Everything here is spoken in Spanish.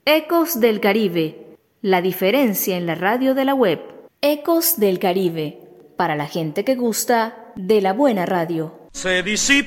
Ecos del Caribe, la diferencia en la radio de la web. Ecos del Caribe, para la gente que gusta de la buena radio. Se disipa